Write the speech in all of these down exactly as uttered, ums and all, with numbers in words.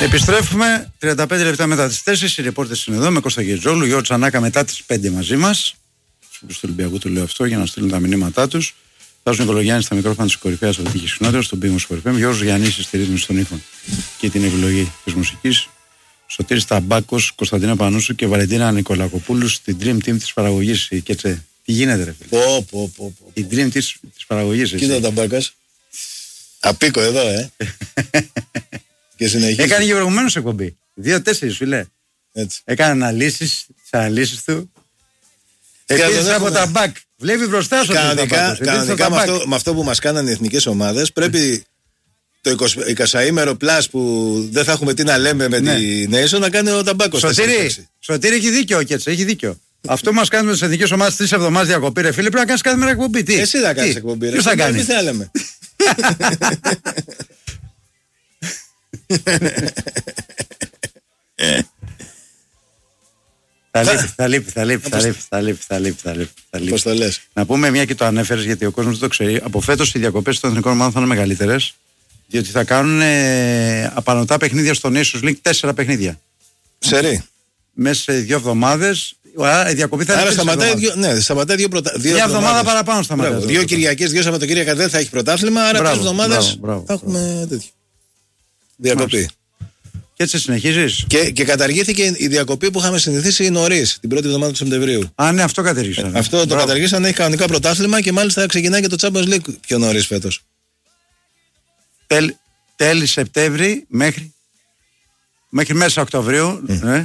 Επιστρέφουμε τριάντα πέντε λεπτά μετά τις τέσσερις. Οι ρεπόρτες είναι εδώ με Κώστα Γετζόλου, Γιώργο Τσανάκα μετά τις πέντε μαζί μας. Στους του Ολυμπιακού το λέω αυτό για να στείλουν τα μηνύματά τους. Βάζουν Νικολογιάννη στα μικρόφωνα της κορυφαίας αθλητικής συχνότητας, στον πίγμο Σπορφέμ. Γιώργος Γιαννής στη ρύθμιση των ήχων και την επιλογή της μουσικής. Σωτήρης Ταμπάκος, Κωνσταντίνα Πανούσου και Βαλεντίνα Νικολακοπούλου στην Dream Team της παραγωγής. Και τσι, τι γίνεται, ρε φίλε. Πω, πω, πω, πω. Η Dream Team της, της παραγωγής. Κοίτα ο Ταμπάκας. Απίκο εδώ, ε. Και συνεχίζει. Έκανε και προηγουμένως εκπομπή. Δύο-τέσσερις, φιλέ. Έτσι. Έκανε αναλύσεις, τις αναλύσεις του. Επίσης από τα μπακ. Βλέπει μπροστά σου. Κανονικά, κανονικά με, αυτό, με αυτό που μας κάνανε οι εθνικές ομάδες, πρέπει το εικοσαήμερο πλάς που δεν θα έχουμε τι να λέμε με ναι. τη Nation να κάνει ο Ταμπάκος. Σωτήρη, Σωτήρη έχει δίκιο ο Κέτσα, έχει δίκιο. Αυτό μας κάνουμε στις εθνικές ομάδες τρεις εβδομάδες διακοπή, ρε φίλε. Πρέπει να κάνεις κάθε μέρα εκπομπή. Τι? Εσύ θα κάνεις εκπομπή. Ποιος θα κάνει? Εμείς θα λέμε. Θα λείπει, θα λείπει, θα λείπει, θα λείπει, θα λείπει, θα λείπει, θα λείπει. Πώς το λες? Να πούμε μια και το ανέφερες γιατί ο κόσμος δεν το ξέρει. Από φέτος οι διακοπές των εθνικών ομάδων θα είναι μεγαλύτερες, διότι θα κάνουν ε, απανωτά παιχνίδια στο Nations League, τέσσερα παιχνίδια. Σερί. Μέσα σε δύο εβδομάδες. Η διακοπή θα είναι. Άρα σταματάει δύο, ναι, σταματάει δύο, προτα... δύο μια εβδομάδα παραπάνω σταματάει. Μπράβο, δύο Κυριακές, δύο Σαββατοκύριακα δεν θα έχει πρωτάθλημα, άρα τρεις εβδομάδες θα έχουμε τέτοιο. Διακοπή. Μάλιστα. Και έτσι συνεχίζεις. Και, και καταργήθηκε η διακοπή που είχαμε συνηθίσει νωρίς, την πρώτη εβδομάδα του Σεπτεμβρίου. Α, ναι, αυτό καταργήσανε. Ε, αυτό το Μπράβο. καταργήσανε, έχει κανονικά πρωτάθλημα και μάλιστα ξεκινάει και το Champions League πιο νωρίς φέτος. Τέλ, τέλη Σεπτέμβρη μέχρι, μέχρι μέσα Οκτωβρίου. Mm. Ναι.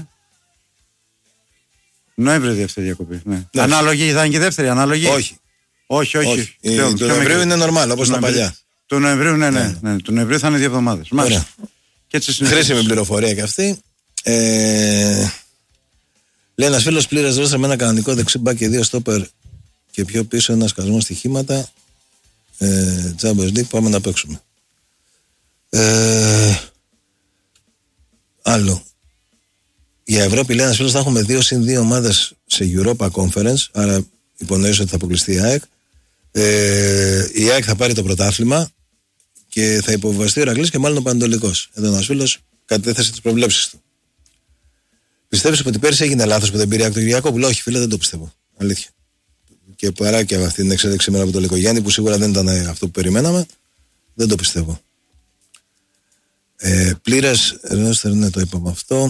Νοέμβριο δεύτερη διακοπή. Ναι. Ναι. Ανάλογη, θα είναι και δεύτερη, ανάλογη. Όχι. Όχι, όχι. όχι. Η, το Νοεμβρίου είναι normal, όπως τα παλιά. Του Νοεμβρίου, ναι, ναι. ναι. ναι. Του Νοεμβρίου θα είναι δύο εβδομάδες. Μάλιστα. Χρήσιμη πληροφορία και αυτή. Ε, λέει ένας φίλος πλήρες ρόστρα με ένα κανονικό δεξί μπακ και δύο στόπερ και πιο πίσω ένα σκασμό στοιχήματα. Ε, Champions League, πάμε να παίξουμε. Ε, άλλο. Για Ευρώπη λέει ένας φίλος θα έχουμε δύο συν δύο ομάδες σε Europa Conference, άρα υπονοείς ότι θα αποκλειστεί η ΑΕΚ. Ε, η ΑΕΚ θα πάρει το πρωτάθλημα και θα υποβιβαστεί ο Ηρακλής και μάλλον ο Πανετολικός. Εδώ ένας φίλος κατέθεσε τις προβλέψεις του. Πιστεύεις ότι πέρυσι έγινε λάθος που δεν πήρε το Κυριακόπουλο? Όχι, φίλε, δεν το πιστεύω. Αλήθεια. Και παρά και αυτή την εξέλιξη μέρα από τον Λικογιάννη που σίγουρα δεν ήταν αυτό που περιμέναμε, δεν το πιστεύω. Ε, πλήρες, ναι, το είπαμε αυτό.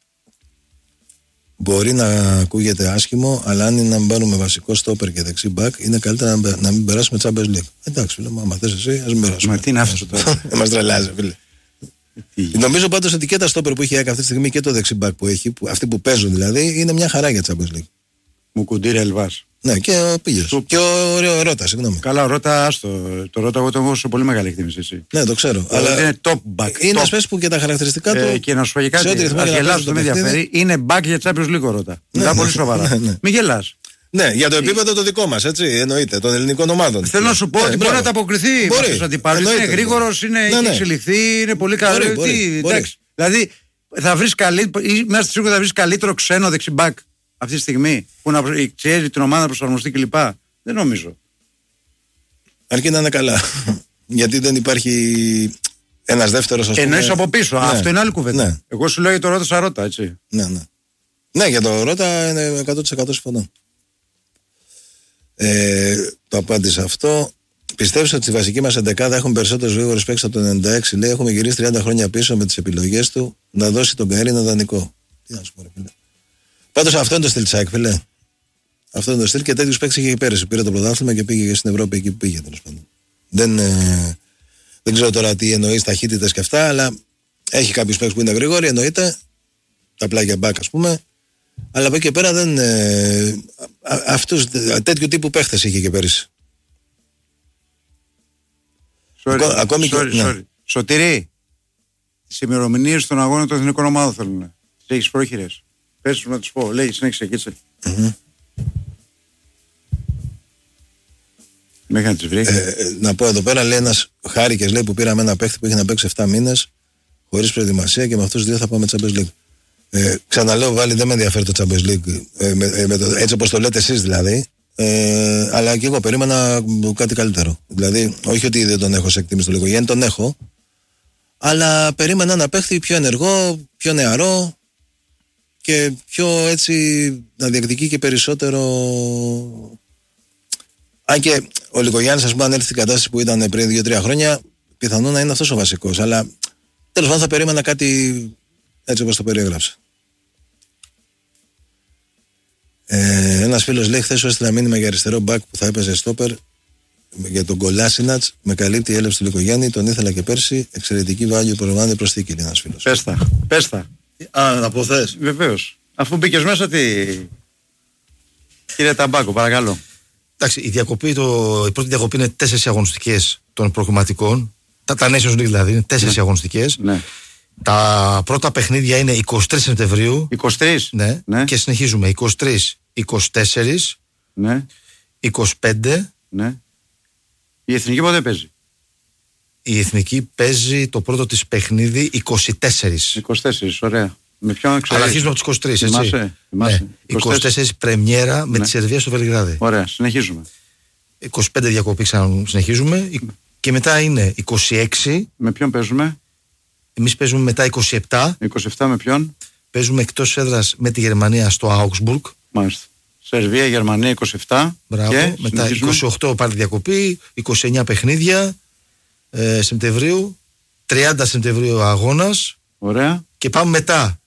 Μπορεί να ακούγεται άσχημο, αλλά αν είναι να μην πάρουμε βασικό στόπερ και δεξί μπακ, είναι καλύτερα να, να μην περάσουμε Champions League. Εντάξει, φίλε, άμα θες εσύ, ας μην περάσουμε. Μα τι είναι αυτό τώρα? Μας τρελάζει, φίλε. Νομίζω πάντως ότι και τα στόπερ που έχει η ΑΕΚ αυτή τη στιγμή και το δεξί μπακ που έχει, που, αυτοί που παίζουν δηλαδή, είναι μια χαρά για Champions League. Μου κουντήρε Ελβάς. Ναι, και ο Πήγες. Του... Και ο, ο Ρώτα, συγγνώμη. Καλά, ο Ρώτα, άστο. Το Ρώτα, εγώ το έχω σε πολύ μεγάλη εκτίμηση. Εσύ. Ναι, το ξέρω. Αλλά, αλλά είναι top back. Είναι ένα που και τα χαρακτηριστικά του. Ε, και να σου πω κάτι. Ας γελάς, το με ενδιαφέρει. Είναι back για Champions League ο Ρώτα. Μιλάω πολύ σοβαρά. Μην γελάς. Ναι, για το επίπεδο το δικό μας, έτσι, εννοείται, των ελληνικών ομάδων. Θέλω να σου πω ότι μπορεί να τα αποκριθεί. Είναι γρήγορος, είναι εξελιχθεί, είναι πολύ καλό. Δηλαδή, θα βρεις μέσα στη θα βρεις καλύτερο ξένο δεξιμπάκ αυτή τη στιγμή που να ξέρει την ομάδα να προσαρμοστεί κλπ. Δεν νομίζω. Αρκεί να είναι καλά. Γιατί δεν υπάρχει ένας δεύτερος, ας πούμε. Εννοείς από πίσω. Ναι. Αυτό είναι άλλη κουβέντα. Ναι. Εγώ σου λέω για το Ρώτα σαν Ρώτα, έτσι. Ναι, ναι. Ναι, για το Ρώτα είναι εκατό τοις εκατό συμφωνώ. Ε, το απάντησα αυτό. Πιστεύεις ότι στη βασική μας εντεκάδα έχουν περισσότερους γρήγορους παίκτες από το ενενήντα έξι? Λέει, έχουμε γυρίσει τριάντα χρόνια πίσω με τις επιλογές του να δώσει τον Καΐρη ένα δανεικό. Τι να σου πω, ρε φίλε. Πάντως αυτό είναι το στυλ Τσάκ, φίλε. Αυτό είναι το στυλ και τέτοιους παίκτες είχε πέρυσι. Πήρε το πρωτάθλημα και πήγε στην Ευρώπη εκεί που πήγε, τέλος πάντων. Δεν, ε, δεν ξέρω τώρα τι εννοείς ταχύτητες και αυτά, αλλά έχει κάποιους παίκτες που είναι γρήγοροι, εννοείται. Τα πλάγια μπακ, ας πούμε. Αλλά από εκεί και πέρα δεν. Ε, αυτούς, τέτοιου τύπου παίχτες είχε και πέρυσι. Sorry, Ακό, ακόμη sorry, και. sorry. Ναι. Σωτηρή, τις ημερομηνίες των αγώνων των εθνικών ομάδων θέλουν. Τις έχεις πρόχειρες. Πες τους να τους πω. Λέει, συνέχισε και έτσι. Mm-hmm. Μέχρι να τις βρει. Ε, να πω εδώ πέρα, λέει ένας Χάρικες, λέει, που πήραμε ένα παίχτη που είχε να παίξει επτά μήνες χωρίς προετοιμασία και με αυτούς δύο θα πάμε Champions League. Ε, ξαναλέω, βάλει, δεν με ενδιαφέρει το Champions League, ε, με, ε, με το, έτσι όπως το λέτε εσείς δηλαδή. Ε, αλλά και εγώ περίμενα κάτι καλύτερο. Δηλαδή, όχι ότι δεν τον έχω σε εκτίμηση του Λικογιάννη, τον έχω. Αλλά περίμενα ένα παίχτη πιο ενεργό, πιο νεαρό και πιο έτσι να διεκδικεί και περισσότερο. Αν και ο Λικογιάννης, ας πούμε, αν έρθει στην κατάσταση που ήταν πριν δύο τρία χρόνια, πιθανόν να είναι αυτός ο βασικός. Αλλά τέλος πάντων θα περίμενα κάτι έτσι όπως το περιέγραψα. Ε, ένας φίλος λέει: χθες σου έστειλα μήνυμα για αριστερό μπακ που θα έπαιζε στόπερ για τον Κολάσινατς. Με καλύπτει η έλευση του Λικογιάννη. Τον ήθελα και πέρσι. Εξαιρετική value προλαμβάνεται προσθήκη. Είναι ένας φίλος. Πέστα. Πέστα. Α, να πω θες. Βεβαίως. Αφού μπήκες μέσα, τι. Κύριε Ταμπάκο, παρακαλώ. Εντάξει, η, διακοπή, το, η πρώτη διακοπή είναι τέσσερις αγωνιστικές των προκριματικών. Τα, τα Nations League δηλαδή είναι τέσσερις ναι. αγωνιστικές. Ναι. Τα πρώτα παιχνίδια είναι είκοσι τρεις Σεπτεμβρίου. είκοσι τρεις. Ναι. ναι. Και συνεχίζουμε είκοσι τρεις, είκοσι τέσσερις, ναι. είκοσι πέντε. Ναι. Η Εθνική πότε παίζει? Η Εθνική παίζει το πρώτο της παιχνίδι είκοσι τέσσερις. είκοσι τέσσερις, ωραία. Με ποιον ξέρεις? Αλλά αρχίζουμε από τις είκοσι τρεις, έτσι. Θυμάσαι, θυμάσαι. Ναι. είκοσι τέσσερις πρεμιέρα με ναι. τη Σερβία στο Βελιγράδι. Ωραία, συνεχίζουμε. είκοσι πέντε διακοπή ξανά συνεχίζουμε. Και μετά είναι είκοσι έξι. Με ποιον παίζουμε? Εμείς παίζουμε μετά είκοσι επτά. είκοσι επτά με ποιον? Παίζουμε εκτός έδρας με τη Γερμανία στο Augsburg. Μάλιστα. Σερβία, Γερμανία είκοσι επτά. Μπράβο. Και μετά είκοσι οκτώ πάλι διακοπή. είκοσι εννιά παιχνίδια ε, Σεπτεμβρίου. τριάντα Σεπτεμβρίου αγώνας. Ωραία. Και πάμε μετά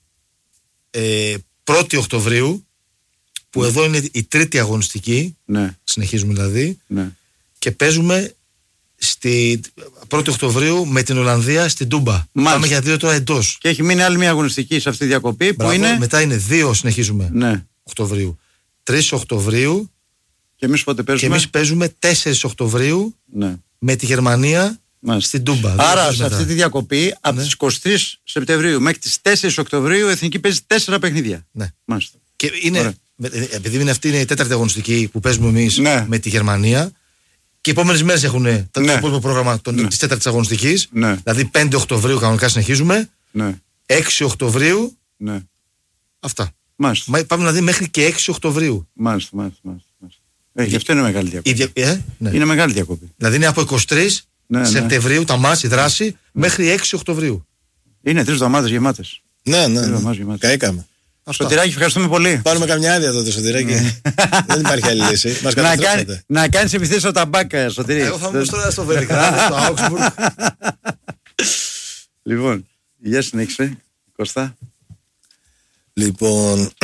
ε, πρώτη Οκτωβρίου, που ναι. εδώ είναι η τρίτη αγωνιστική. Ναι. Συνεχίζουμε δηλαδή. Ναι. Και παίζουμε στη πρώτη Οκτωβρίου με την Ολλανδία στην Τούμπα. Μάλιστα. Πάμε για δύο τώρα εντός. Και έχει μείνει άλλη μια αγωνιστική σε αυτή τη διακοπή. Μπράβο, που είναι. Μετά είναι δύο, συνεχίζουμε. Ναι. Οκτωβρίου. τρεις Οκτωβρίου. Και εμείς πότε παίζουμε? Και εμείς παίζουμε τέσσερις Οκτωβρίου ναι. με τη Γερμανία. Μάλιστα. Στην Τούμπα. Άρα σε μετά. Αυτή τη διακοπή από ναι. τις είκοσι τρεις Σεπτεμβρίου μέχρι τις τέσσερις Οκτωβρίου η Εθνική παίζει τέσσερα παιχνίδια. Ναι. Μάλιστα. Και είναι, επειδή είναι αυτή είναι η τέταρτη αγωνιστική που παίζουμε εμείς ναι. με τη Γερμανία. Και οι επόμενες μέρες έχουν ναι. το υπόλοιπο πρόγραμμα ναι. της τέταρτης αγωνιστικής. Ναι. Δηλαδή πέντε Οκτωβρίου κανονικά συνεχίζουμε. Ναι. έξι Οκτωβρίου. Ναι. Αυτά. Μάλιστα. Πάμε δηλαδή μέχρι και έξι Οκτωβρίου. Μάλιστα, μάλιστα. μάλιστα. Ε, γι' αυτό είναι μεγάλη διακοπή. Δια... Ε, ναι. Είναι μεγάλη διακοπή. Δηλαδή είναι από είκοσι τρεις ναι, Σεπτεμβρίου ναι. τα μάτς, η δράση, ναι. μέχρι έξι Οκτωβρίου. Είναι τρεις εβδομάδες γεμάτες. Ναι, ναι. ναι. Καήκαμε. Σωτηράκη, ευχαριστούμε πολύ. Πάρουμε καμιά άδεια τότε, Σωτηράκη. Δεν υπάρχει άλλη λύση. Μας να, κάνει, να κάνεις επιθέσεις στο ταμπάκα, Σωτηρή. Εγώ θα μου τώρα στο Βελιγράδι, στο Augsburg. Λοιπόν, γεια συνέχισε, Κώστα. Λοιπόν,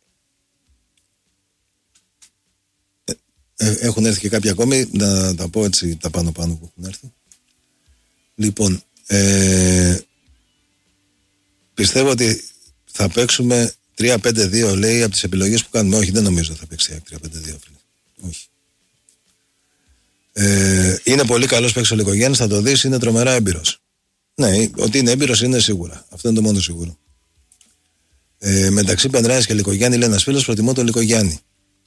έχουν έρθει και κάποιοι ακόμη, να τα πω έτσι τα πάνω πάνω που έχουν έρθει. Λοιπόν, ε, πιστεύω ότι θα παίξουμε τρία πέντε δύο, λέει, από τις επιλογές που κάνουμε. Όχι, δεν νομίζω θα παίξει τρία πέντε δύο. Όχι. Ε, είναι πολύ καλός παίκτης ο Λικογιάννης, θα το δεις, είναι τρομερά έμπειρος. Ναι, ότι είναι έμπειρος είναι σίγουρα. Αυτό είναι το μόνο σίγουρο. Ε, μεταξύ Πενράης και Λικογιάννη, λέει ένας φίλος, προτιμώ τον Λικογιάννη.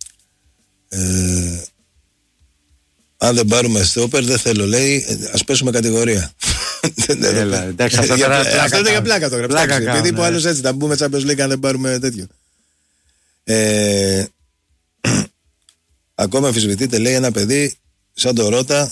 Ε, αν δεν πάρουμε στόπερ, δεν θέλω, λέει, ας πέσουμε κατηγορία. Έλα, εντάξει, αυτό είναι για πλάκα το γράψα. Επειδή που άλλος έτσι θα μπούμε Champions League αν δεν πάρουμε τέτοιο. Ε, ακόμα αμφισβητείται, λέει, ένα παιδί σαν το Ρώτα.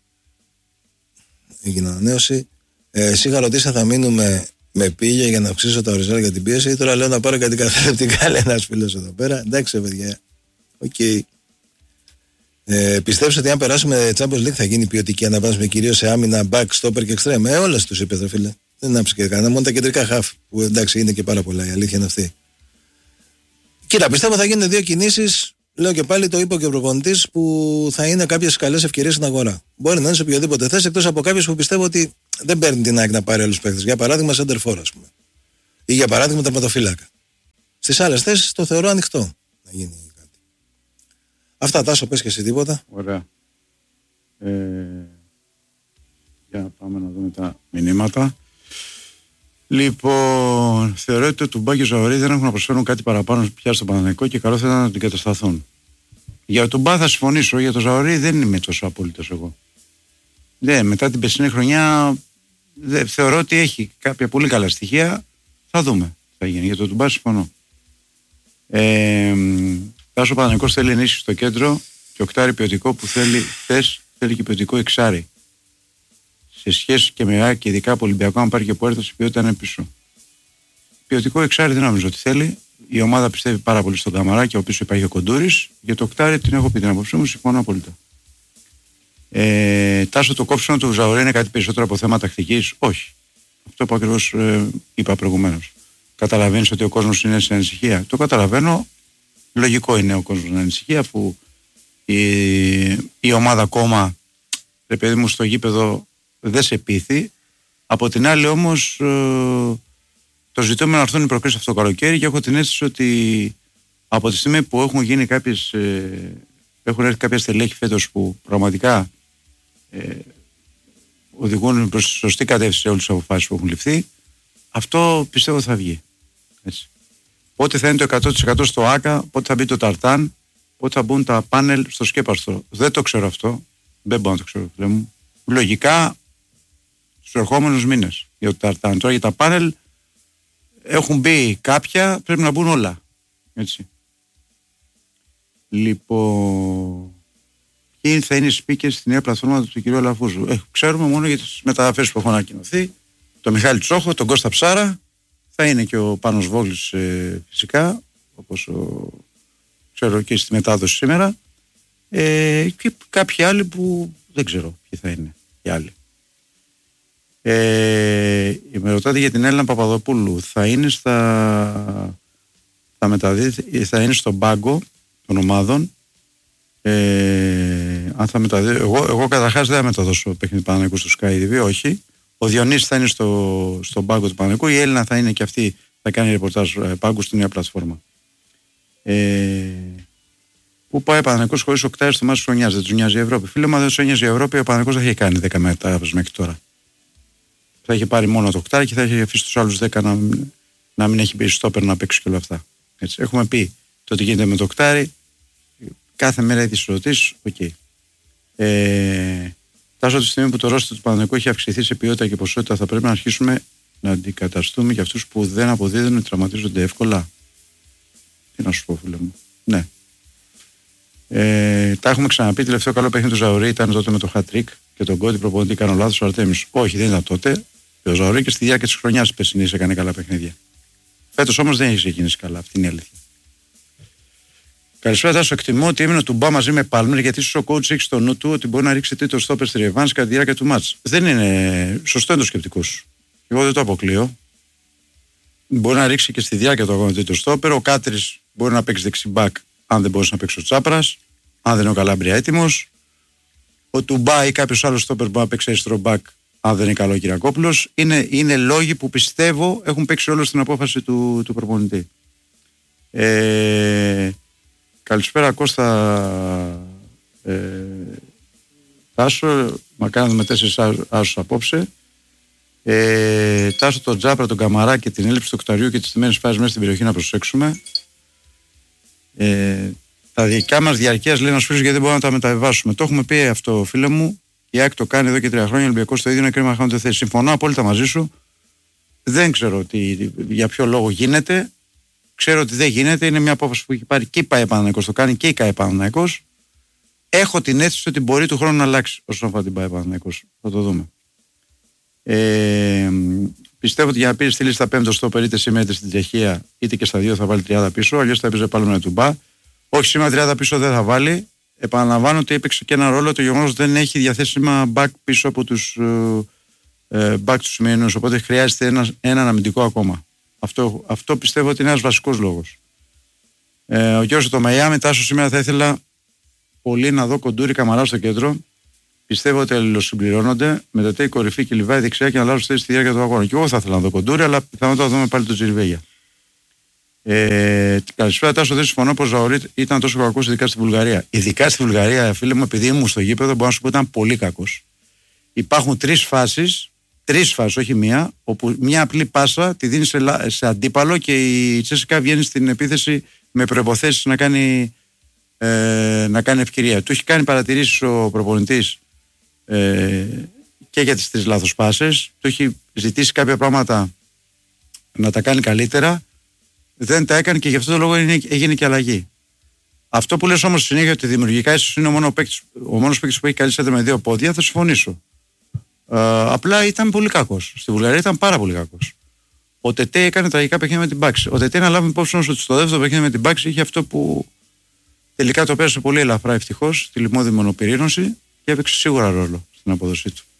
Έγινε ανανέωση. Ε, εσύ είχα ρωτήσει αν θα μείνουμε με πήγε για να αυξήσω τα οριζόντια για την πίεση. Τώρα λέω να πάρω κάτι καθαρεπτικά, λέει ένας φίλος εδώ πέρα. Εντάξει, παιδιά. Οκ. Okay. Ε, πιστεύω ότι αν περάσουμε Champions League θα γίνει ποιοτική αναβάσιμη κυρίως σε άμυνα, back, stopper και extreme. Ε, όλες τους είπε, δε φίλε. Δεν άψε και κανένα. Μόνο τα κεντρικά half. Που εντάξει είναι και πάρα πολλά. Η αλήθεια είναι αυτή. Κοίτα, πιστεύω θα γίνουν δύο κινήσεις. Λέω και πάλι, το είπε και ο προπονητής, που θα είναι κάποιες καλές ευκαιρίες στην αγορά. Μπορεί να είναι σε οποιοδήποτε θέση, εκτός από κάποιες που πιστεύω ότι δεν παίρνει την ΑΕΚ να πάρει άλλους παίκτες. Για παράδειγμα, center for, ας πούμε. Ή για παράδειγμα, τερματοφύλακα. Στις άλλες θέσεις το θεωρώ ανοιχτό να γίνει κάτι. Αυτά, Τάσο, πες και εσύ τίποτα. Ωραία. Ε, για να πάμε να δούμε τα μηνύματα. Λοιπόν, θεωρώ ότι ο Τουμπά και ο Ζαωρί δεν έχουν να προσφέρουν κάτι παραπάνω πια στο Παναθηναϊκό και καλό θα ήταν να την κατασταθούν. Για τον Τουμπά θα συμφωνήσω, για τον Ζαωρί δεν είμαι τόσο απόλυτος εγώ. Ναι, μετά την περσινή χρονιά δε, θεωρώ ότι έχει κάποια πολύ καλά στοιχεία. Θα δούμε τι θα γίνει. Για τον Τουμπά συμφωνώ. Ε, Τάσο, ο Παναθηναϊκός θέλει ενίσχυση στο κέντρο και οκτάρι ποιοτικό που θέλει θες, θέλει και ποιοτικό εξάρι. σε σχέση και με ΑΕΚ και ειδικά από Ολυμπιακό, αν πάρει και Πουέρτο, η ποιότητα είναι πίσω. Ποιοτικό εξάρι δεν νομίζω ότι θέλει. Η ομάδα πιστεύει πάρα πολύ στον Καμαρά και ο πίσω υπάρχει ο Κοντούρης. Για το οκτάρι την έχω πει την απόψη μου, συμφωνώ απόλυτα. Ε, Τάσο, το κόψιμο του Ζαουρέ είναι κάτι περισσότερο από θέμα τακτικής? Όχι. Αυτό που ακριβώς ε, είπα προηγουμένως. Καταλαβαίνεις ότι ο κόσμος είναι σε ανησυχία? Το καταλαβαίνω. Λογικό είναι ο κόσμος να ανησυχεί, αφού η, η ομάδα ακόμα, ρε παιδί μου, στο γήπεδο δεν σε πείθει. Από την άλλη όμως, ε, το ζητούμενο έρθουν οι προκρίσεις αυτό το καλοκαίρι και έχω την αίσθηση ότι από τη στιγμή που έχουν γίνει κάποιες, ε, έχουν έρθει κάποια στελέχη φέτος που πραγματικά ε, οδηγούν προς τη σωστή κατεύθυνση όλες τις αποφάσεις που έχουν ληφθεί, αυτό πιστεύω θα βγει. Έτσι. Πότε θα είναι το εκατό τοις εκατό στο ΆΚΑ, πότε θα μπει το ταρτάν, πότε θα μπουν τα πάνελ στο σκέπαστρο. Δεν το ξέρω αυτό. Δεν μπορώ να το ξέρω, φίλε μου. Λογικά στους ερχόμενους μήνες για το ταρτάν. Τώρα για τα πάνελ έχουν μπει κάποια, πρέπει να μπουν όλα. Έτσι. Λοιπόν, ποιοι θα είναι οι speakers στη νέα πλατφόρμα του κ. Λαφούζου? Ε, ξέρουμε μόνο για τις μεταγραφές που έχουν ανακοινωθεί. Το Μιχάλη Τσόχο, τον Κώστα Ψάρα. Θα είναι και ο Πάνος Βόγλης ε, φυσικά, όπως ο, ξέρω και στη μετάδοση σήμερα. Ε, και κάποιοι άλλοι που δεν ξέρω ποιοι θα είναι οι άλλοι. Ε, με ρωτάτε για την Έλληνα Παπαδοπούλου. Θα είναι στα θα μεταδίδει, θα είναι στον πάγκο των ομάδων. Ε, αν θα μεταδίδει, εγώ, εγώ καταρχάς δεν θα μεταδώσω παιχνίδι Παναθηναϊκού στο Sky τι βι, όχι. Ο Διονύσης θα είναι στο, στον πάγκο του Παναθηναϊκού. Η Έλληνα θα είναι και αυτή, θα κάνει ρεπορτάζ πάγκου στη νέα πλατφόρμα. Ε, Πού πάει ο Παναθηναϊκός χωρίς οκτάρι στο μάτι της χρονιάς? Δεν τους νοιάζει η Ευρώπη? Φίλε, μα δεν τους νοιάζει η Ευρώπη, ο Παναθηναϊκός θα είχε κάνει δέκα μεταγραφές μέχρι τώρα. Θα είχε πάρει μόνο το οκτάρι και θα είχε αφήσει τους άλλους δέκα να, να μην έχει πει στόπερ να παίξει και όλα αυτά. Έτσι. Έχουμε πει το τι γίνεται με το οκτάρι. Κάθε μέρα έχει τις ερωτήσεις. Οκ. Okay. Ε, Τάσο, τη στιγμή που το ρόστερ του Παναθηναϊκού έχει αυξηθεί σε ποιότητα και ποσότητα, θα πρέπει να αρχίσουμε να αντικαταστούμε για αυτούς που δεν αποδίδουν ή τραυματίζονται εύκολα. Τι να σου πω, φίλε μου. Ναι. Ε, τα έχουμε ξαναπεί. Τελευταίο καλό παιχνίδι του Ζαουρί ήταν τότε με το hat-trick και τον Κώτη προπονητή. Κάνω λάθος ο Αρτέμις? Όχι, δεν ήταν τότε. Ο Ζαουρί και στη διάρκεια της χρονιάς περσινής έκανε καλά παιχνίδια. Φέτος όμως δεν έχει ξεκινήσει καλά. Αυτή είναι η αλήθεια. Καλησπέρα, Τάσο. Εκτιμώ ότι έμεινε του Μπα μαζί με Πάλμερ, γιατί ίσως ο coach έχει στο νου του ότι μπορεί να ρίξει τρίτο στόπερ στη ρεβάνς κατά τη διάρκεια του μάτς. Δεν είναι σωστό, είναι το σκεπτικό σου. Εγώ δεν το αποκλείω. Μπορεί να ρίξει και στη διάρκεια του αγώνα τρίτο στόπερ. Ο Κάτρης μπορεί να παίξει δεξιμπάκ αν δεν μπορεί να παίξει ο Τσάπρας, αν δεν είναι ο Καλάμπρια έτοιμος. Ο Τουμπά ή κάποιος άλλος στόπερ μπορεί να παίξει αριστερό μπακ αν δεν είναι καλό ο Κυριακόπουλος. Είναι, είναι λόγοι που πιστεύω έχουν παίξει όλο στην απόφαση του, του προπονητή. Ε, καλησπέρα Κώστα. ε, Τάσο, μακάρι με τέσσερις άσους απόψε. Ε, Τάσο, τον Τζάπρα, τον Καμαρά και την έλλειψη του οκταριού και τις τιμένες φάσεις μέσα στην περιοχή να προσέξουμε. Ε, τα δικά μας διαρκείας λέει ένας φίλος γιατί δεν μπορούμε να τα μεταβιβάσουμε. Το έχουμε πει αυτό, φίλε μου. Η ΑΕΚ το κάνει εδώ και τρία χρόνια. Ο Ολυμπιακός το ίδιο, είναι κρίμα να χάνονται θέση. Συμφωνώ απόλυτα μαζί σου. Δεν ξέρω τι, για ποιο λόγο γίνεται. Ξέρω ότι δεν γίνεται. Είναι μια απόφαση που έχει πάρει και η ΠΑΕ Παναθηναϊκός. Το κάνει και η ΚΑΕ Παναθηναϊκός. Έχω την αίσθηση ότι μπορεί του χρόνου να αλλάξει όσον αφορά την ΠΑΕ Παναθηναϊκός. Θα το δούμε. Ε, πιστεύω ότι για να πει στη λίστα πέμπτο στόπερ είτε σήμερα είτε στην Τσεχία είτε και στα δύο θα βάλει τριάντα πίσω. Αλλιώς θα έπαιζε πάλι με του Μπα. Όχι, σήμερα τριάντα πίσω δεν θα βάλει. Επαναλαμβάνω ότι έπαιξε και ένα ρόλο το γεγονός ότι δεν έχει διαθέσιμα back πίσω από τους ε, back του σημερινούς. Οπότε χρειάζεται ένα, έναν αμυντικό ακόμα. Αυτό, αυτό πιστεύω ότι είναι ένας βασικός λόγος. Ε, ο Γιώργος το Μαϊάμι, Τάσο, σήμερα θα ήθελα πολύ να δω Κοντούρη Καμαρά στο κέντρο. Πιστεύω ότι αλληλοσυμπληρώνονται με το τέι κορυφή και Λιβάη δεξιά και να αλλάζουν θέση στη διάρκεια του αγώνα. Και εγώ θα ήθελα να δω Κοντούρη, αλλά πιθανότατα δούμε πάλι τον Τζιριβέγια. Ε, καλησπέρα, Τάσο. Δεν συμφωνώ πως ο Ζαουρί ήταν τόσο κακός, ειδικά στη Βουλγαρία. Ειδικά στη Βουλγαρία, φίλε μου, επειδή ήμουν στο γήπεδο, μπορώ να σου πω ήταν πολύ κακός. Υπάρχουν τρεις φάσεις, τρεις φάσεις, όχι μία, όπου μια απλή πάσα τη δίνει σε, σε αντίπαλο και η Τσέσικα βγαίνει στην επίθεση με προϋποθέσεις να κάνει, ε, να κάνει ευκαιρία. Του έχει κάνει παρατηρήσεις ο προπονητής ε, και για τις τρεις λάθος πάσες. Του έχει ζητήσει κάποια πράγματα να τα κάνει καλύτερα. Δεν τα έκανε και γι' αυτό το λόγο έγινε και αλλαγή. Αυτό που λες όμως συνέχεια ότι δημιουργικά ίσως είναι ο, μόνο παίκτης, ο μόνος παίκτης που έχει καλή σέντερ με δύο πόδια, θα συμφωνήσω. Uh, απλά ήταν πολύ κακός. Στη Βουλγαρία ήταν πάρα πολύ κακός. Ο Τετέ έκανε τραγικά παιχνίδια με την Πάξη. Ο Τετέ, να λάβουμε υπόψη όμως ότι στο δεύτερο παιχνίδι με την Πάξη είχε αυτό που τελικά το πέρασε πολύ ελαφρά ευτυχώς, τη λιμώδη μονοπυρήνωση και έπαιξε σίγουρα ρόλο στην απόδοσή του.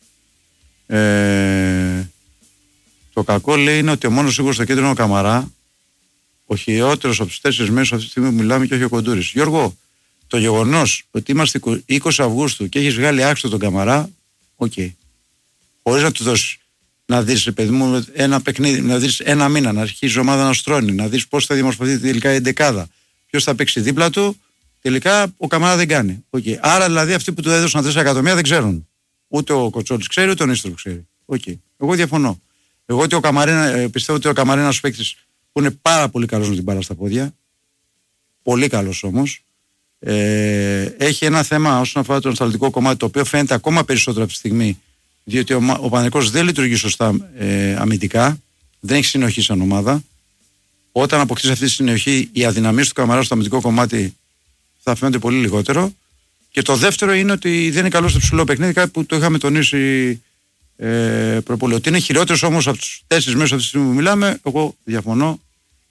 Ε, το κακό λέει είναι ότι ο μόνος σίγουρος στο κέντρο είναι ο Καμαρά, ο χειρότερος από τους τέσσερις μέρες αυτή τη στιγμή που μιλάμε και όχι ο Κοντούρης. Γιώργο, το γεγονός ότι είμαστε είκοσι Αυγούστου και έχεις βγάλει άξιο τον Καμαρά, οκ. Okay. Χωρίς να του δώσεις να δεις, παιδί μου, ένα παιχνίδι, να δεις ένα μήνα, να αρχίσει η ομάδα να στρώνει, να δεις πώς θα δημορφωθεί τελικά η εντεκάδα, ποιος θα παίξει δίπλα του, τελικά ο Καμαρά δεν κάνει. Okay. Άρα δηλαδή αυτοί που του έδωσαν τέσσερα εκατομμύρια δεν ξέρουν. Ούτε ο Κοτσόλης ξέρει, ούτε ο Νίστρου ξέρει. Okay. Εγώ διαφωνώ. Εγώ ότι ο Καμαρά, πιστεύω ότι ο Καμαρά είναι ένας παίκτης που είναι πάρα πολύ καλός με την μπάλα στα πόδια. Πολύ καλός όμως. Ε, έχει ένα θέμα όσον αφορά το νοσταλγικό κομμάτι, το οποίο φαίνεται ακόμα περισσότερο από τη στιγμή, διότι ο, ο Παναθηναϊκός δεν λειτουργεί σωστά ε, αμυντικά, δεν έχει συνοχή σαν ομάδα. Όταν αποκτήσει αυτή τη συνοχή, οι αδυναμίες του Καμαρά στο αμυντικό κομμάτι θα φαίνονται πολύ λιγότερο. Και το δεύτερο είναι ότι δεν είναι καλό στο ψηλό παιχνίδι, κάτι που το είχαμε τονίσει ε, προπολή. Ότι είναι χειρότερος όμως από τους τέσσερις μέρες αυτή τη στιγμή που μιλάμε, εγώ διαφωνώ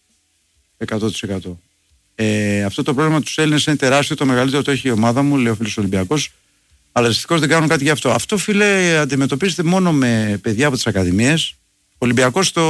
εκατό τοις εκατό. Ε, αυτό το πρόβλημα τους Έλληνες είναι τεράστιο, το μεγαλύτερο το έχει η ομάδα μου, λέει ο φίλος Ολυμπιακός, αλλά δυστυχώς δεν κάνουν κάτι γι' αυτό. Αυτό, φίλε, αντιμετωπίζεται μόνο με παιδιά από τις ακαδημίες. Ο Ολυμπιακός το,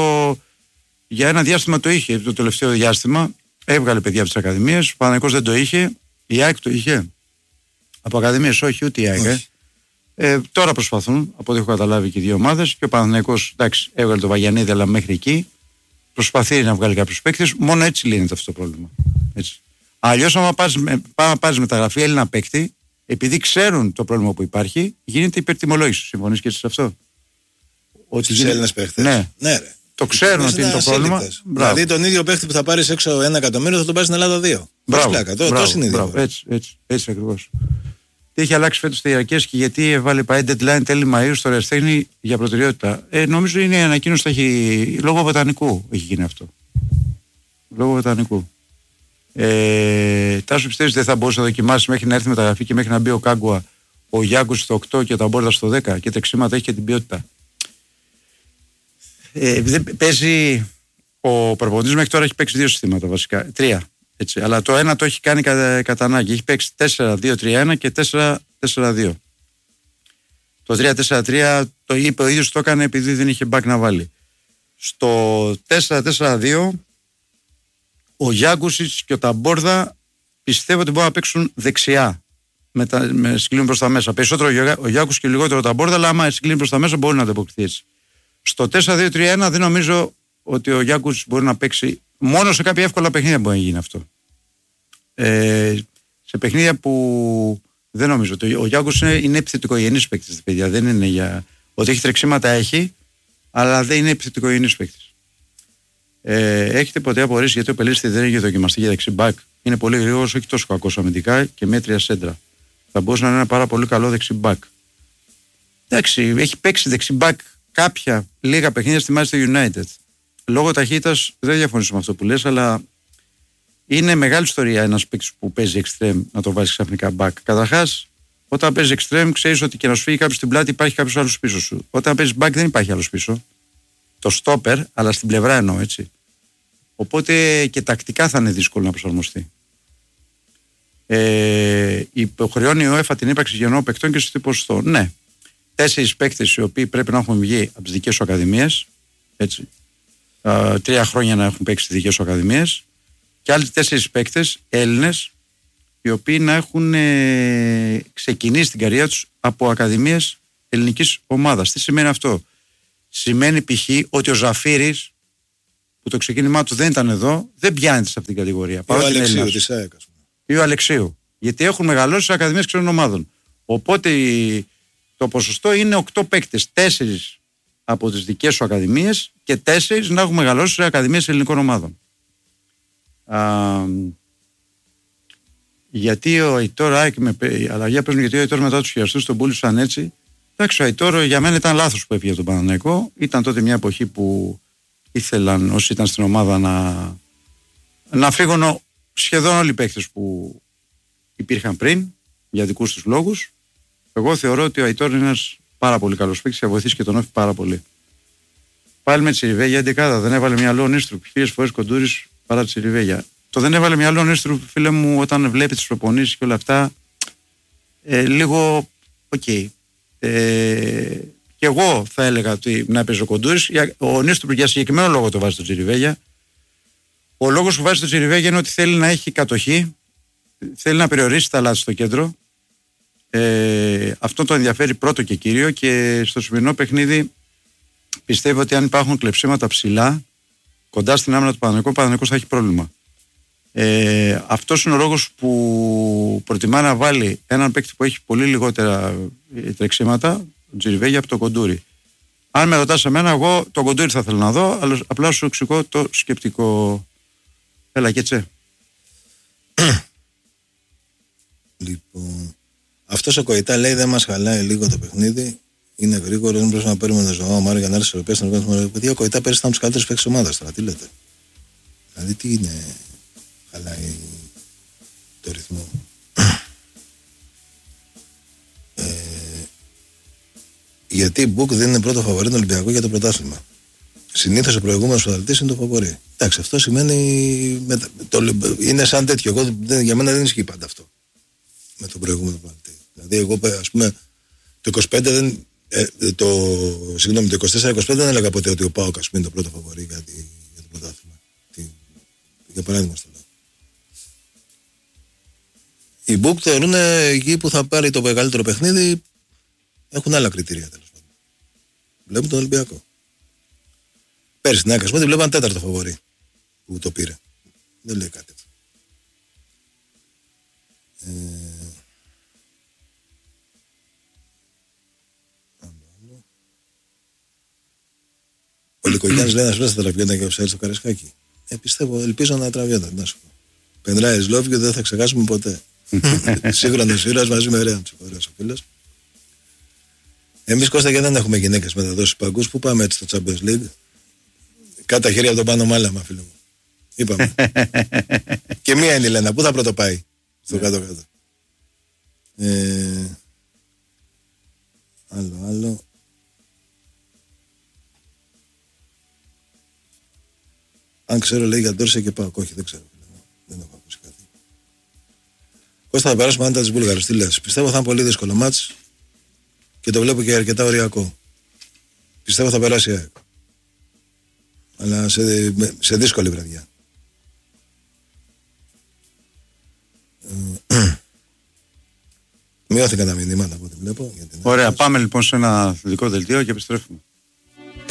για ένα διάστημα το είχε, το τελευταίο διάστημα, έβγαλε παιδιά από τις ακαδημίες, ο Παναθηναϊκός δεν το είχε, η ΑΕΚ το είχε. Από ακαδημίες όχι, ούτε η ΑΕΚ. Ε. Ε, τώρα προσπαθούν, από ό,τι έχω καταλάβει και οι δύο ομάδες, και ο Παναθηναϊκός, εντάξει, έβγαλε το Βαγιανίδη, αλλά μέχρι εκεί. Προσπαθεί να βγάλει κάποιους παίκτες, μόνο έτσι λύνεται αυτό το πρόβλημα. Αλλιώς, άμα πάρεις μεταγραφή Έλληνα παίκτη, επειδή ξέρουν το πρόβλημα που υπάρχει, γίνεται υπερτιμολόγηση. Συμφωνείς και εσύ σε αυτό? Στους Έλληνες παίκτες. Ναι. Ναι, ρε. Το ξέρουν ότι είναι το πρόβλημα. Δηλαδή τον ίδιο παίκτη που θα πάρεις έξω ένα εκατομμύριο θα τον πάρεις στην Ελλάδα δύο. Μπράβο. Τόσο είναι η διαφορά. Έτσι, έτσι, έτσι ακριβώς. Τι έχει αλλάξει φέτος στη διαρκές και γιατί έβαλε πάει deadline τέλη Μαΐου στο Ρεστέχνη για προτεραιότητα? Ε, νομίζω είναι η ανακοίνωση που έχει. Λόγω βοτανικού έχει γίνει αυτό. Λόγω βοτανικού. Ε, Τάσου, πιστεύεις δεν θα μπορούσε να δοκιμάσει μέχρι να έρθει μεταγραφή και μέχρι να μπει ο Κάγκουα, ο Γιάνκους στο οκτώ και ο Ταμπόρδα στο δέκα και τα εξήματα έχει και την ποιότητα? Ε, δεν παίζει. Ο προπονητής μέχρι τώρα έχει παίξει δύο συστήματα βασικά. Τρία. Έτσι, αλλά το ένα το έχει κάνει κατά, κατά ανάγκη. Έχει παίξει τέσσερα δύο τρία ένα και τέσσερα τέσσερα δύο. Το τρία τέσσερα τρία το είπε ο ίδιος, το έκανε επειδή δεν είχε back να βάλει. Στο τέσσερα τέσσερα δύο ο Γιάνκουσιτς και ο Ταμπόρδα πιστεύω ότι μπορούν να παίξουν δεξιά με, τα, με συγκλίνουν προς τα μέσα. Περισσότερο ο Γιάνκουσιτς και λιγότερο ο Ταμπόρδα, αλλά άμα συγκλίνουν προς τα μέσα μπορεί να ανταποκριθεί έτσι. Στο τέσσερα δύο τρία ένα δεν νομίζω ότι ο Γιάνκουσιτς μπορεί να παίξει. Μόνο σε κάποια εύκολα παιχνίδια μπορεί να γίνει αυτό. Ε, σε παιχνίδια που δεν νομίζω. Ο Γιάνκος είναι, είναι επιθετικογενής παίκτης, παιδιά. Δεν είναι για. Ότι έχει τρεξίματα έχει, αλλά δεν είναι επιθετικογενής παίκτης. Ε, έχετε ποτέ απορρίσει γιατί ο Πελίστη δεν έχει δοκιμαστεί για δεξί μπακ? Είναι πολύ γρήγορος, όχι τόσο κακός αμυντικά και μέτρια σέντρα. Θα μπορούσε να είναι ένα πάρα πολύ καλό δεξί μπακ. Εντάξει, έχει παίξει δεξί μπακ κάποια λίγα παιχνίδια στη Manchester United. Λόγω ταχύτητας δεν διαφωνήσω με αυτό που λες, αλλά είναι μεγάλη ιστορία ένας παίκτης που παίζει extreme να το βάζει ξαφνικά back. Καταρχάς, όταν παίζει extreme, ξέρεις ότι και να σου φύγει κάποιος στην πλάτη υπάρχει κάποιος άλλος πίσω σου. Όταν παίζει back δεν υπάρχει άλλος πίσω. Το stopper, αλλά στην πλευρά εννοώ, έτσι. Οπότε και τακτικά θα είναι δύσκολο να προσαρμοστεί. Ε, υποχρεώνει η UEFA την ύπαρξη γενναιών παικτών και στο τι ποσοστό? Ναι. Τέσσερις παίκτες οι οποίοι πρέπει να έχουν βγει από τις δικές σου ακαδημίες, έτσι. Uh, τρία χρόνια να έχουν παίξει στις δικές σου ακαδημίες και άλλοι τέσσερις παίκτες Έλληνες οι οποίοι να έχουν ε, ξεκινήσει την καριέρα τους από ακαδημίες ελληνικής ομάδας. Τι σημαίνει αυτό? Σημαίνει π.χ. ότι ο Ζαφύρης που το ξεκίνημά του δεν ήταν εδώ, δεν πιάνεται σε αυτήν την κατηγορία. Ή ο Αλεξίου της ΑΕΚ. Ή ο Αλεξίου. Γιατί έχουν μεγαλώσει σε ακαδημίες ξένων ομάδων. Οπότε το ποσοστό είναι οκτώ παίκτες, τέσσερις από τις δικές σου ακαδημίες και τέσσερις να έχουν μεγαλώσει σε ακαδημίες ελληνικών ομάδων. Α, γιατί ο Αϊτόρ ΑΕΚ με αλλαγή παίζουν, γιατί ο Αϊτόρ μετά τους χειριστούς τον πούλησαν έτσι. Εντάξει, ο Αϊτόρ για μένα ήταν λάθος που έφυγε από τον Παναθηναϊκό. Ήταν τότε μια εποχή που ήθελαν όσοι ήταν στην ομάδα να, να φύγουν σχεδόν όλοι οι παίκτες που υπήρχαν πριν για δικούς τους λόγους. Εγώ θεωρώ ότι ο Αϊτόρ είναι ένας πάρα πολύ καλός παίκτης και θα βοηθήσει και τον Όφη πάρα πολύ. Πάλι με Τσιριβέγια εντεκάδα, δεν έβαλε μυαλό ο Νίστρουπ. Χίλιες φορές Κοντούρης παρά Τσιριβέγια. Το δεν έβαλε μυαλό ο Νίστρουπ, φίλε μου, όταν βλέπει τις προπονήσεις και όλα αυτά, ε, λίγο οκ. Okay. Ε, και εγώ θα έλεγα ότι να παίζει ο Κοντούρης. Ο Νίστρουπ για συγκεκριμένο λόγο το βάζει στο Τσιριβέγια. Ο λόγος που βάζει το Τσιριβέγια είναι ότι θέλει να έχει κατοχή, θέλει να περιορίσει τα λάθη στο κέντρο. Ε, αυτό το ενδιαφέρει πρώτο και κύριο, και στο σημερινό παιχνίδι πιστεύω ότι αν υπάρχουν κλεψίματα ψηλά κοντά στην άμυνα του Παναθηναϊκού, ο Παναθηναϊκός θα έχει πρόβλημα. Ε, αυτός είναι ο λόγος που προτιμά να βάλει έναν παίκτη που έχει πολύ λιγότερα τρεξίματα, τον Τσιριβέγια, από τον Κοντούρη. Αν με ρωτάς εμένα, εγώ τον Κοντούρη θα θέλω να δω, αλλά απλά σου εξηγώ το σκεπτικό. Έλα και τσε. Λοιπόν, αυτός ο Κοϊτά λέει δεν μας χαλάει λίγο το παιχνίδι. Είναι γρήγορο, δεν πρέπει να παίρνουμε τον Ζωάο Μάριο για να έρθει στο Ευρωπαϊκό. Παιδιά, ο Κοϊτά πέρυσι ήταν τους καλύτερους παίκτες της ομάδας τώρα. Τι λέτε? Δηλαδή, τι είναι, χαλάει το ρυθμό. ε, γιατί η Μπουκ δεν είναι πρώτο φαβορί του Ολυμπιακού για το πρωτάθλημα. Συνήθως ο προηγούμενος πρωταθλητής είναι το φαβορί. Εντάξει, αυτό σημαίνει. Με, το, είναι σαν τέτοιο. Εγώ, δεν, για μένα δεν ισχύει πάντα αυτό. Με τον προηγούμενο πρωταθλητή. Δηλαδή, εγώ, ας πούμε, το είκοσι πέντε δεν. Ε, το, συγγνώμη, το είκοσι τέσσερα είκοσι πέντε δεν έλεγα ποτέ ότι ο ΠΑΟΚ είναι το πρώτο φαβορί για, τη, για το πρωτάθλημα. Για παράδειγμα, στο λέω. Οι Μπουκ θεωρούν εκεί που θα πάρει το μεγαλύτερο παιχνίδι, έχουν άλλα κριτήρια, τέλος πάντων. Βλέπουν τον Ολυμπιακό. Πέρυσι στην Άκρη, βλέπαν τέταρτο φαβορί που το πήρε. Δεν λέει κάτι. Ε... Ο Λικογιάννης λέει να σου πει στα τραπιόντα και ο Ψάρης στο Καρεσκάκι. Ε, πιστεύω, ελπίζω να τραβιόντα. Να σου πω. Πενράιες Love you, δεν θα ξεχάσουμε ποτέ. Σύγχρονος ήρωας μαζί με Ρέαν. Ωραίος ο φίλος. Εμείς, Κώστα, και δεν έχουμε γυναίκες μεταδόσεις παγκούς. Πού πάμε έτσι στο Champions League? Κάτα χέρια από τον πάνω μάλαμα, φίλο μου. Είπαμε. Και μία είναι η Λένα. Πού θα πρώτο πάει? Στο κάτω-κάτω. Ε... Άλλο, άλλο. Αν ξέρω, λέει για Ντόρσε και πάω. Όχι, δεν ξέρω. Δεν έχω ακούσει κάτι. Κώστα, θα περάσουμε άντα της Βούλγαρης. Τι λες? Πιστεύω θα είναι πολύ δύσκολο μάτς και το βλέπω και αρκετά οριακό. Πιστεύω θα περάσει η ΑΕΚ. Αλλά σε, σε δύσκολη βραδιά. Μειώθηκαν τα μηνύματα από ό,τι βλέπω. Ωραία, πάμε λοιπόν σε ένα θετικό δελτίο και επιστρέφουμε.